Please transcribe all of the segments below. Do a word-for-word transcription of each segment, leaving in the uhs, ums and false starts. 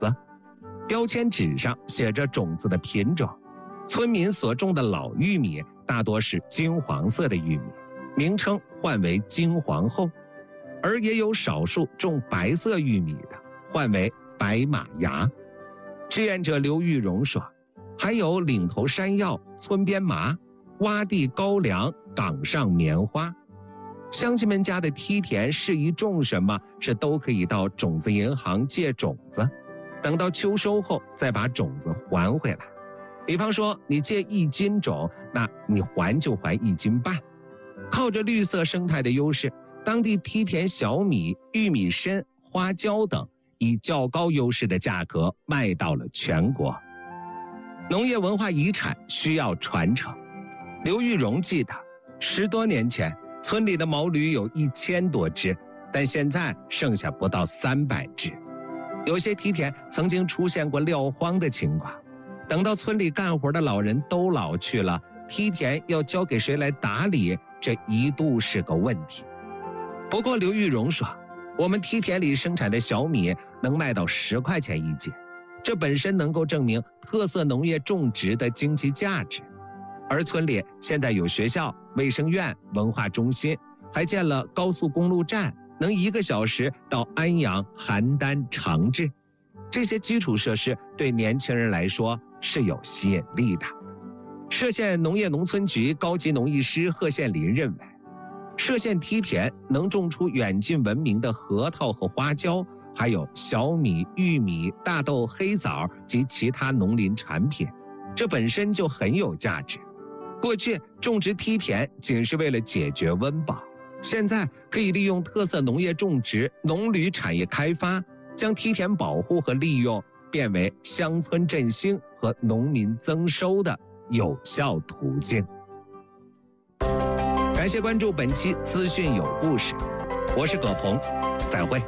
子。标签纸上写着种子的品种，村民所种的老玉米大多是金黄色的玉米，名称换为金黄后，而也有少数种白色玉米的，换为白马芽。志愿者刘玉荣说，还有岭头山药、村边麻、洼地高粱、岗上棉花。乡亲们家的梯田适宜种什么，是都可以到种子银行借种子，等到秋收后再把种子还回来。比方说你借一斤种，那你还就还一斤半。靠着绿色生态的优势，当地梯田小米、玉米参、花椒等以较高优势的价格卖到了全国。农业文化遗产需要传承。刘玉荣记得，十多年前村里的毛驴有一千多只，但现在剩下不到三百只。有些梯田曾经出现过撂荒的情况，等到村里干活的老人都老去了，梯田要交给谁来打理，这一度是个问题。不过刘玉荣说，我们梯田里生产的小米能卖到十块钱一斤，这本身能够证明特色农业种植的经济价值。而村里现在有学校、卫生院、文化中心，还建了高速公路站，能一个小时到安阳、邯郸、长治。这些基础设施对年轻人来说是有吸引力的。歙县农业农村局高级农艺师贺宪林认为，歙县梯田能种出远近闻名的核桃和花椒，还有小米、玉米、大豆、黑枣及其他农林产品，这本身就很有价值。过去种植梯田仅是为了解决温饱，现在可以利用特色农业种植、农旅产业开发，将梯田保护和利用变为乡村振兴和农民增收的有效途径。感谢关注本期资讯有故事，我是葛鹏，再会。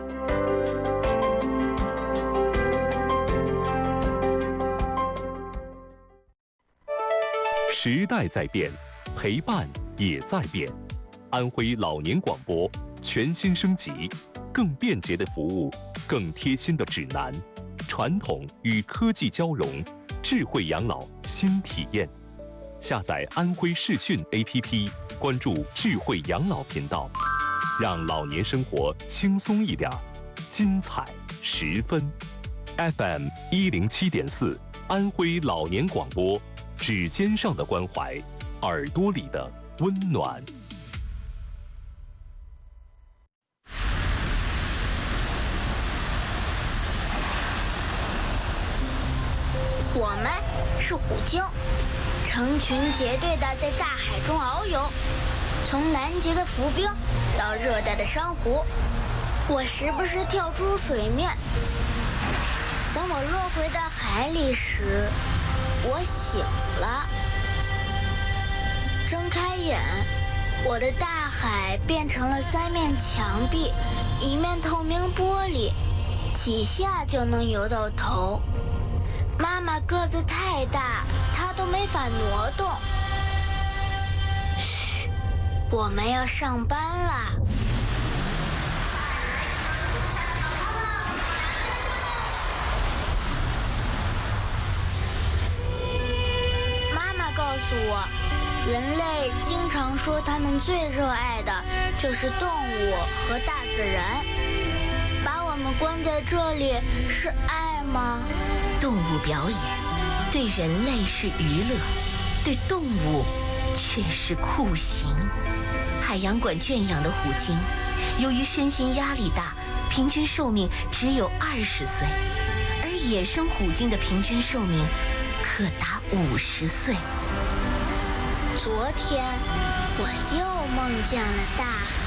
时代在变，陪伴也在变。安徽老年广播全新升级，更便捷的服务，更贴心的指南，传统与科技交融，智慧养老新体验。下载安徽视讯 A P P， 关注智慧养老频道，让老年生活轻松一点，精彩十分。F M 一零七点四，安徽老年广播。指尖上的关怀，耳朵里的温暖。 我们是虎鲸，成群结队的在大海中遨游，从南极的浮冰到热带的珊瑚，我时不时跳出水面。等我落回到海里时，我醒了，睁开眼，我的大海变成了三面墙壁，一面透明玻璃，几下就能游到头。妈妈个子太大，她都没法挪动。嘘，我们要上班啦。告诉我，人类经常说他们最热爱的就是动物和大自然。把我们关在这里是爱吗？ 动物表演对人类是娱乐，对动物却是酷刑。海洋馆圈养的虎鲸，由于身心压力大，平均寿命只有二十岁，而野生虎鲸的平均寿命可达五十岁。 昨天我又梦见了大海。